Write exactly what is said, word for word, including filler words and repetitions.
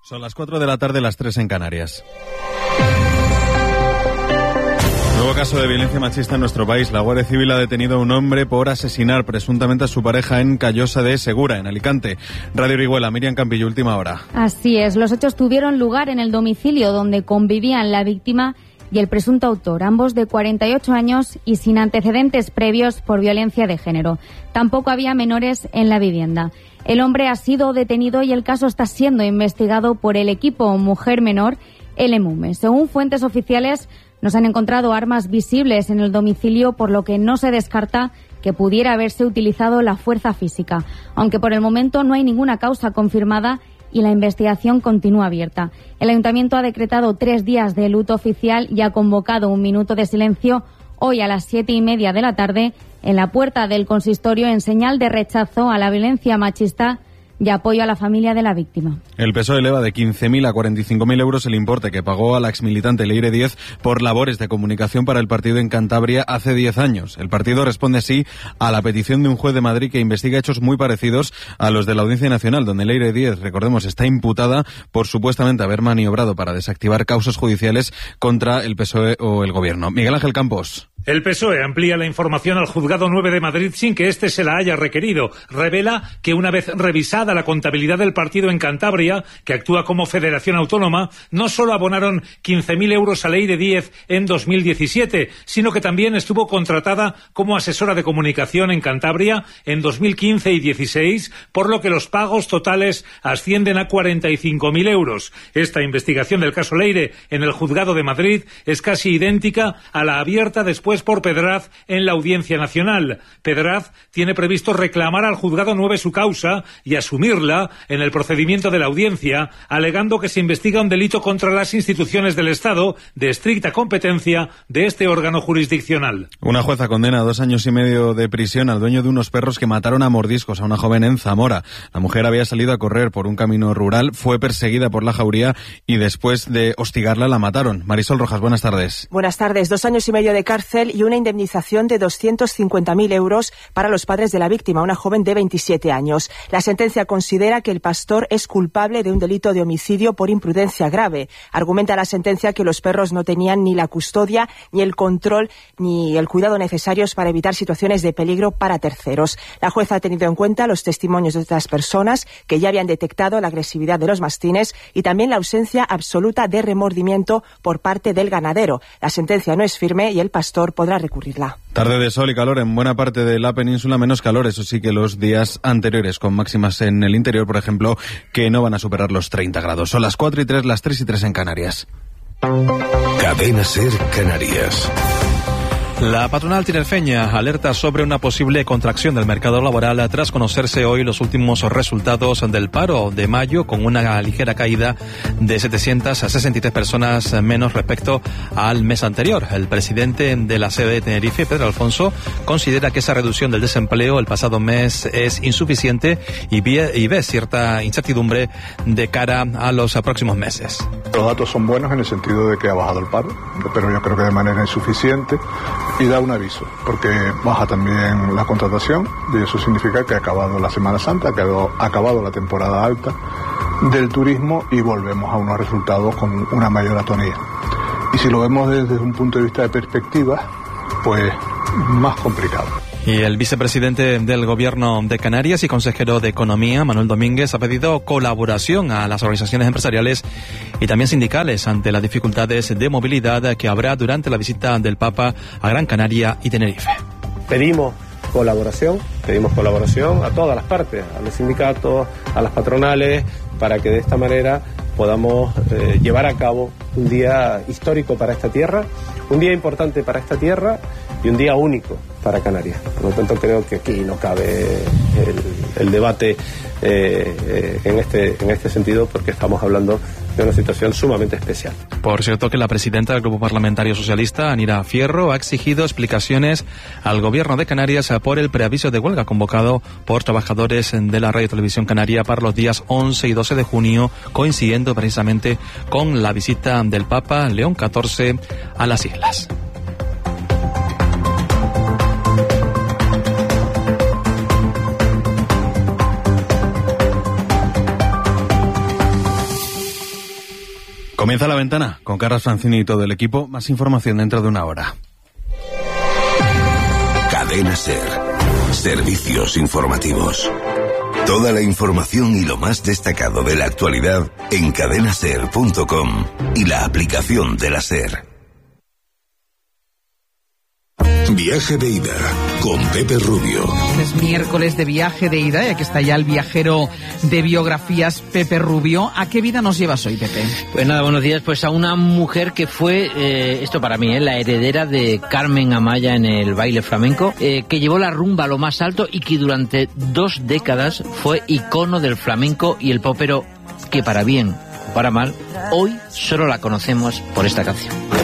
Son las cuatro de la tarde, las tres en Canarias. Nuevo caso de violencia machista en nuestro país. La Guardia Civil ha detenido a un hombre por asesinar presuntamente a su pareja en Callosa de Segura, en Alicante. Radio Orihuela, Miriam Campillo, última hora. Así es, los hechos tuvieron lugar en el domicilio donde convivían la víctima y el presunto autor, ambos de cuarenta y ocho años y sin antecedentes previos por violencia de género. Tampoco había menores en la vivienda. El hombre ha sido detenido y el caso está siendo investigado por el equipo Mujer Menor, el EMUME. Según fuentes oficiales, no se han encontrado armas visibles en el domicilio, por lo que no se descarta que pudiera haberse utilizado la fuerza física, aunque por el momento no hay ninguna causa confirmada y la investigación continúa abierta. El Ayuntamiento ha decretado tres días de luto oficial y ha convocado un minuto de silencio hoy a las siete y media de la tarde en la puerta del consistorio en señal de rechazo a la violencia machista y apoyo a la familia de la víctima. El P S O E eleva de quince mil a cuarenta y cinco mil euros el importe que pagó a la exmilitante Leire Díez por labores de comunicación para el partido en Cantabria hace diez años. El partido responde así a la petición de un juez de Madrid que investiga hechos muy parecidos a los de la Audiencia Nacional, donde Leire Díez, recordemos, está imputada por supuestamente haber maniobrado para desactivar causas judiciales contra el P S O E o el Gobierno. Miguel Ángel Campos. El P S O E amplía la información al Juzgado nueve de Madrid sin que éste se la haya requerido. Revela que una vez revisada la contabilidad del partido en Cantabria, que actúa como federación autónoma, no solo abonaron quince mil euros a Leire Díez en dos mil diecisiete, sino que también estuvo contratada como asesora de comunicación en Cantabria en dos mil quince y dieciséis, por lo que los pagos totales ascienden a cuarenta y cinco mil euros. Esta investigación del caso Leire en el Juzgado de Madrid es casi idéntica a la abierta después por Pedraz en la Audiencia Nacional. Pedraz tiene previsto reclamar al Juzgado nueve su causa y asumirla en el procedimiento de la audiencia, alegando que se investiga un delito contra las instituciones del Estado de estricta competencia de este órgano jurisdiccional. Una jueza condena a dos años y medio de prisión al dueño de unos perros que mataron a mordiscos a una joven en Zamora. La mujer había salido a correr por un camino rural, fue perseguida por la jauría y después de hostigarla la mataron. Marisol Rojas, buenas tardes. Buenas tardes. Dos años y medio de cárcel y una indemnización de doscientos cincuenta mil euros para los padres de la víctima, una joven de veintisiete años. La sentencia considera que el pastor es culpable de un delito de homicidio por imprudencia grave. Argumenta la sentencia que los perros no tenían ni la custodia, ni el control, ni el cuidado necesarios para evitar situaciones de peligro para terceros. La jueza ha tenido en cuenta los testimonios de otras personas que ya habían detectado la agresividad de los mastines y también la ausencia absoluta de remordimiento por parte del ganadero. La sentencia no es firme y el pastor podrá recurrirla. Tarde de sol y calor en buena parte de la península, menos calor, eso sí, que los días anteriores, con máximas en el interior, por ejemplo, que no van a superar los treinta grados. Son las cuatro y tres, las tres y tres en Canarias. Cadena SER Canarias. La patronal tinerfeña alerta sobre una posible contracción del mercado laboral tras conocerse hoy los últimos resultados del paro de mayo, con una ligera caída de setecientas sesenta y tres personas menos respecto al mes anterior. El presidente de la sede de Tenerife, Pedro Alfonso, considera que esa reducción del desempleo el pasado mes es insuficiente y ve, y ve cierta incertidumbre de cara a los próximos meses. Los datos son buenos en el sentido de que ha bajado el paro, pero yo creo que de manera insuficiente. Y da un aviso, porque baja también la contratación, y eso significa que ha acabado la Semana Santa, que ha acabado la temporada alta del turismo y volvemos a unos resultados con una mayor atonía. Y si lo vemos desde un punto de vista de perspectiva, pues más complicado. Y el vicepresidente del Gobierno de Canarias y consejero de Economía, Manuel Domínguez, ha pedido colaboración a las organizaciones empresariales y también sindicales ante las dificultades de movilidad que habrá durante la visita del Papa a Gran Canaria y Tenerife. Pedimos colaboración, pedimos colaboración a todas las partes, a los sindicatos, a las patronales, para que de esta manera podamos eh, llevar a cabo un día histórico para esta tierra, un día importante para esta tierra y un día único para Canarias. Por lo tanto, creo que aquí no cabe el, el debate eh, eh, en este en este sentido, porque estamos hablando de una situación sumamente especial. Por cierto, que la presidenta del Grupo Parlamentario Socialista, Anira Fierro, ha exigido explicaciones al Gobierno de Canarias por el preaviso de huelga convocado por trabajadores de la Radio y Televisión Canaria para los días once y doce de junio, coincidiendo precisamente con la visita del Papa León catorce a las islas. Comienza La Ventana con Carlos Francini y todo el equipo. Más información dentro de una hora. Cadena SER. Servicios informativos. Toda la información y lo más destacado de la actualidad en cadena ser punto com y la aplicación de la SER. Viaje de ida con Pepe Rubio. Es miércoles de viaje de ida y aquí está ya el viajero de biografías, Pepe Rubio. ¿A qué vida nos llevas hoy, Pepe? Pues nada, buenos días. Pues a una mujer que fue, eh, esto para mí, eh, la heredera de Carmen Amaya en el baile flamenco, eh, que llevó la rumba a lo más alto y que durante dos décadas fue icono del flamenco y el pop, pero que para bien o para mal, hoy solo la conocemos por esta canción.